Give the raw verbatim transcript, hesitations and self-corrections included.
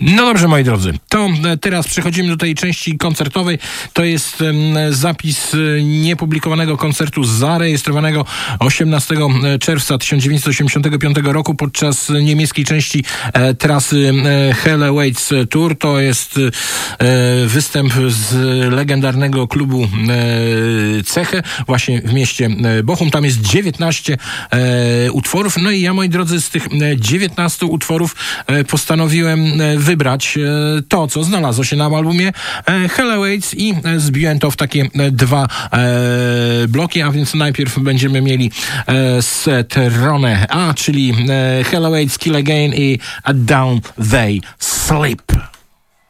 No dobrze, moi drodzy, to teraz przechodzimy do tej części koncertowej. To jest zapis niepublikowanego koncertu zarejestrowanego osiemnastego czerwca tysiąc dziewięćset osiemdziesiątego piątego roku podczas niemieckiej części trasy Hell Awaits Tour. To jest występ z legendarnego klubu Ceche właśnie w mieście Bochum. Tam jest dziewiętnaście utworów. No i ja, moi drodzy, z tych dziewiętnastu utworów postanowiłem wybrać to, co znalazło się na albumie Hell Awaits i zbiłem to w takie dwa bloki, a więc najpierw będziemy mieli stronę A, czyli Hell Awaits, Kill Again i Down They Sleep.